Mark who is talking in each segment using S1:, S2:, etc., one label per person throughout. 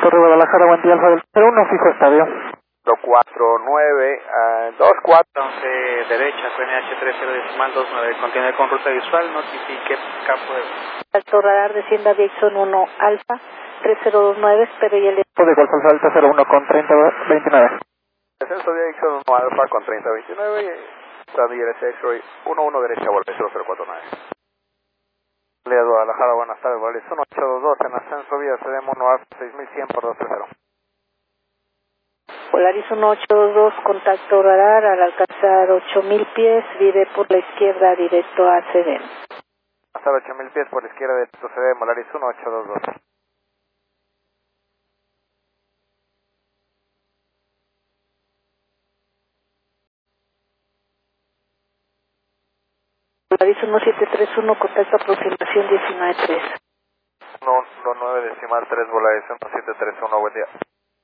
S1: Torre Guadalajara, buen día, Alfa del 01, fijo estadio.
S2: 49, 24, 11 derecha, QNH 30 decimal 29, continúe con ruta visual, notifique campo de...
S3: Alto radar, descienda Aviación 1 Alfa, 3029, espero y el...
S1: De Golfo Alfa Delta 01 con 3029.
S2: Descenso de Aviación 1 Alfa con 3029, Estado ILS X-Ray 11 derecha, vuelve 0049. Lea Guadalajara, buenas tardes, vale 1822, en ascenso vía CDM 1 Alfa 6100 por 230.
S3: Polaris 1822, contacto radar, al alcanzar 8000 pies, vire por la izquierda directo a CDM.
S2: Hasta 8000 pies por la izquierda de CDM, Polaris 1822.
S3: Polaris 1731, contacto aproximación 193.
S2: 119 decimal 3, Polaris 1731, buen día.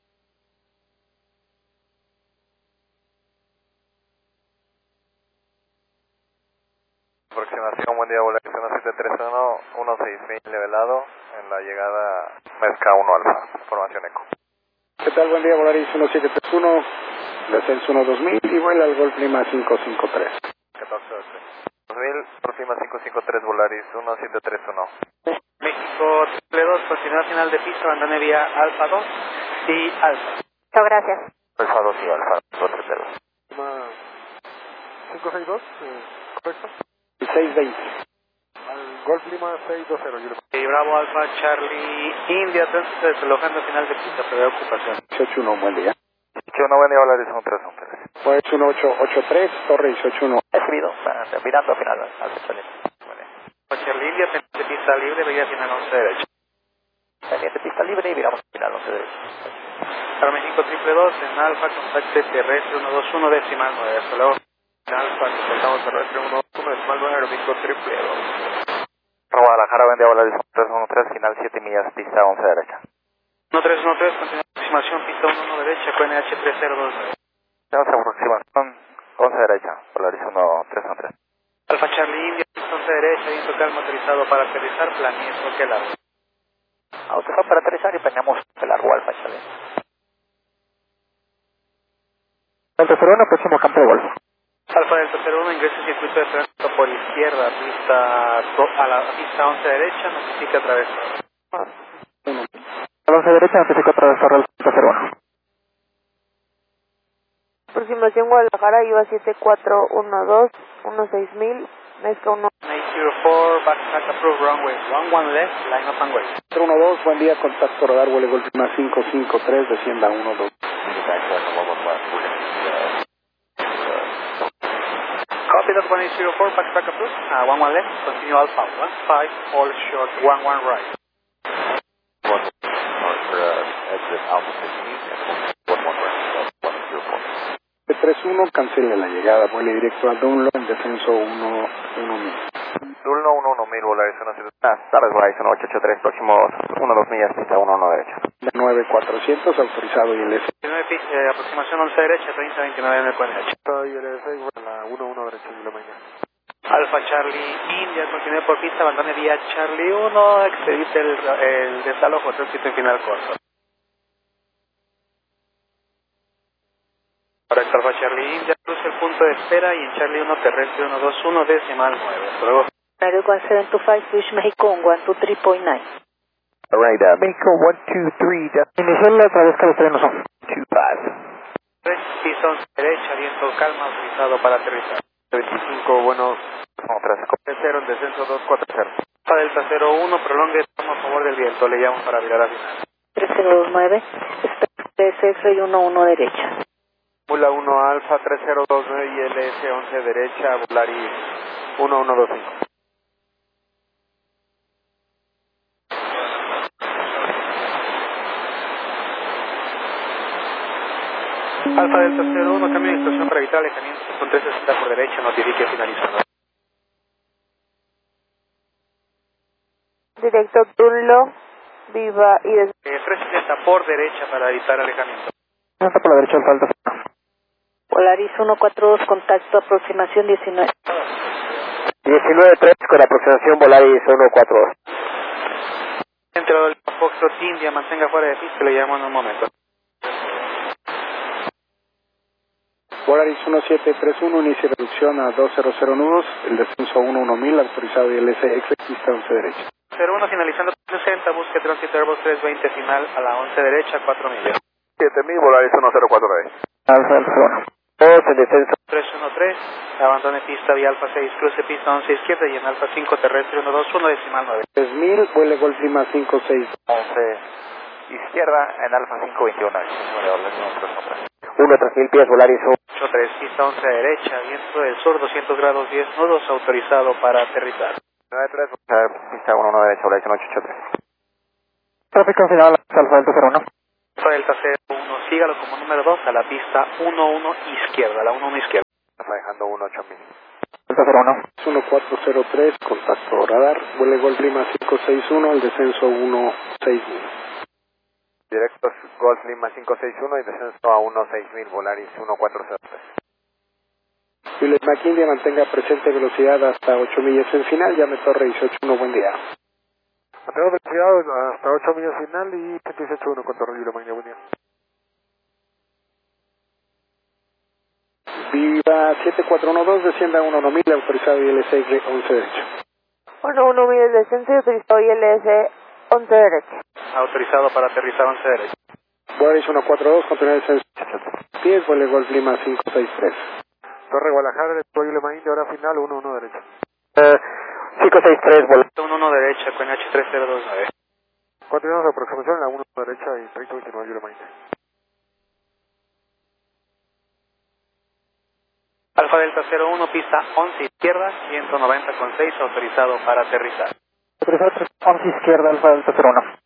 S2: Aproximación, buen día, Volaris 1731, 16000 nivelado en la llegada Mezca 1 Alfa, formación ECO.
S4: ¿Qué tal? Buen día, Volaris 1731, descenso 12000 y vuela al Golf Lima 553.
S2: 14 2000, por Lima 553, Volaris 1731. México 2, continúa final de pista, abandone vía Alfa 2 y Alfa.
S3: Muchas gracias.
S2: Alfa 2 y Alfa 232.
S5: 562, correcto.
S4: 620.
S5: Al Golf Lima 620.
S2: Y Bravo Alfa Charlie India, entonces desalojando final de pista, prevé ocupación.
S4: 181, buen día.
S2: 81, buen día, Volaris 1313.
S4: Pues 1883, Torre 181.
S2: Recibido, mirando a final al Charlie. Charlie India, pendiente pista libre, veía final 11 derecha. Pendiente pista libre y miramos final 11 derecha. Para México 222, en Alfa, contacte terrestre 121 decimal 9, hasta luego. En Alfa, contactamos terrestre 121 decimal 9, México 222. Guadalajara, buen día, Volaris 313, final 7 millas, pista 11 derecha. 1313, continúa aproximación, pista 11 derecha, QNH 3029. Tenemos aproximación 11 derecha, Volaris 1313. Alfa Charlie India, pista 11 derecha, viento calmo autorizado para aterrizar, planeando que largo. Autorizado para aterrizar y planeamos que largo, Alfa Charlie.
S1: Delta 01, próximo campo de golf.
S2: Alfa Delta 01, ingresa circuito de tránsito por izquierda, pista a la pista 11 derecha, notifica a través.
S1: A la 11 derecha, notifica otra vez Delta 01.
S3: Aproximación Guadalajara, IVA 7412, 16000, Mezca 1.
S2: 804, backtrack approved, runway 11 left, line up and way.
S4: 312, buen día, contacto radar, vuelo Golf Lima 553, descienda 12.
S2: Copy that 1804, backtrack approved, 11 left, continue Alpha, 15, all short, 11 right. Exit Alpha 15, 11 right, 104.
S4: 31, cancele la llegada, vuele directo a Dunlo en descenso 11000.
S2: Dunlo 11000, Volaris 17. Tardes, Volaris 1883, próximos 1-2 millas, pista 1-1 derecha.
S4: 9400, autorizado y el S.
S2: Aproximación 11 derecha, 3029 en el QNH.
S5: Y el 6, la 11 derecha de la mañana.
S2: Alfa Charlie India, continúe por pista, abandone vía Charlie 1, expedite el desalojo, tránsito en final corto. Correcto, Alfa Charlie India, cruza el punto de espera y en Charlie 1 terrestre 121 decimal 9. Hasta luego.
S3: Aero 1725, Switch México 123.9.
S2: Radar, México 123,
S1: Inicial la otra vez que los trenos son.
S2: 25. Pista 11 derecha, viento calma, autorizado para aterrizar.
S5: 25, bueno.
S2: 0 en descenso 240. Alfa Delta 01, prolongue, estamos a favor del viento, le llamo para virar a final.
S3: 3029, espera y 11 derecha.
S5: Mula 1 Alfa 3029 y LS 11 derecha, Volaris 1125.
S2: Alfa Delta 01, cambio de instrucción para evitar alejamiento con 360 por derecha, notifique finalizando.
S3: Directo Dunlo, viva y
S2: 360 por derecha para evitar alejamiento.
S1: Está por la derecha del Delta 01.
S3: Polaris 142, contacto aproximación 19.
S2: 19-3 con aproximación Volaris 142. Centro del Foxtrot India, mantenga fuera de pista, le llamo en un momento.
S4: Volaris 1731, inicia reducción a 200 nudos, el descenso a 11000, autorizado ILS pista 11 derecha.
S2: 01 finalizando 60, busque tránsito Airbus 320 final a la 11 derecha, 4 millas.
S5: 7000, Volaris 1043.
S1: Alfa Delta 01. 2 en descenso.
S2: 313, abandone pista vía Alfa 6, cruce pista 11 izquierda y en Alfa 5 terrestre 121 decimal 9.
S4: 3000, vuele Golf Lima 56.
S5: 11 izquierda en Alfa 521.
S1: 3000 pies, Volaris
S2: 83, pista 11 derecha, viento del sur 200 grados 10 nudos, autorizado para aterrizar.
S5: 93, pista 11 derecha, Volaris 883.
S1: Tráfico final, Alfa Delta 01.
S2: Alfa Delta 01, sígalo como número 2 a la pista 11 izquierda, la 11 izquierda.
S5: Está dejando 18000.
S1: Delta 01.
S4: 1403, contacto radar, vuele Golf Lima 561, el descenso 16000.
S5: Directos Golf Lima 561 y descenso a 16000, Volaris 1403.
S4: Juliet McKinley, mantenga presente velocidad hasta 8 millas en final, llame Torre 181, buen día.
S5: Mantengo velocidad hasta 8 millas final y 181 con Torre Juliet McKinley, buen día.
S4: Viva 7412, descienda a 11000, autorizado ILS 11 derecho.
S3: 11000 descenso y autorizado ILS 11 derecha.
S2: Autorizado para aterrizar 11 derecha.
S4: Volaris 142, continúa el descenso 10, vuele Golf Lima 563.
S5: Torre Guadalajara, después Juliet McKinley, hora final 11 derecha.
S1: 563, Volaris
S2: 11 derecha con H3029.
S5: Continuamos la aproximación en la 1 derecha y 3029 Juliet McKinley.
S2: Alfa Delta 01, pista 11 izquierda, 190 con 6, autorizado para aterrizar.
S1: autorizado 11 izquierda, Alfa Delta 01.